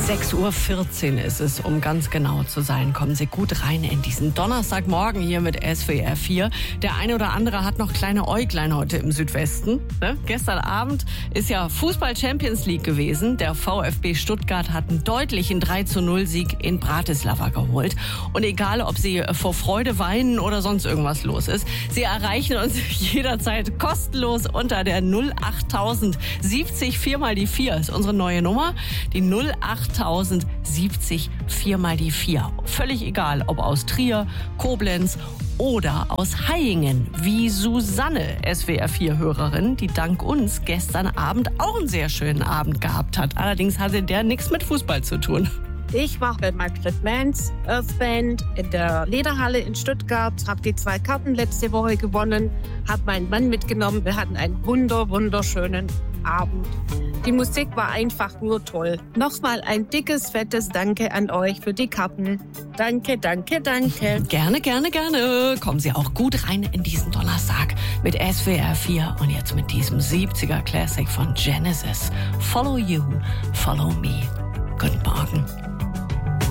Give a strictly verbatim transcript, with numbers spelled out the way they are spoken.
sechs Uhr vierzehn ist es, um ganz genau zu sein. Kommen Sie gut rein in diesen Donnerstagmorgen hier mit S W R vier. Der eine oder andere hat noch kleine Äuglein heute im Südwesten. Ne? Gestern Abend ist ja Fußball-Champions League gewesen. Der VfB Stuttgart hat einen deutlichen drei zu null Sieg in Bratislava geholt. Und egal, ob Sie vor Freude weinen oder sonst irgendwas los ist, Sie erreichen uns jederzeit kostenlos unter der null acht tausend siebzig vier mal die vier ist unsere neue Nummer. Die null acht tausend siebzig vier mal die vier. Völlig egal, ob aus Trier, Koblenz oder aus Hayingen, wie Susanne, S W R vier Hörerin, die dank uns gestern Abend auch einen sehr schönen Abend gehabt hat. Allerdings hatte der nichts mit Fußball zu tun. Ich war bei Margaret Mans Earth Band in der Lederhalle in Stuttgart, habe die zwei Karten letzte Woche gewonnen, habe meinen Mann mitgenommen. Wir hatten einen wunder, wunderschönen Abend. Die Musik war einfach nur toll. Nochmal ein dickes, fettes Danke an euch für die Karten. Danke, danke, danke. Gerne, gerne, gerne. Kommen Sie auch gut rein in diesen Donnerstag mit S W R vier und jetzt mit diesem siebziger Classic von Genesis. Follow You, Follow Me. Guten Morgen.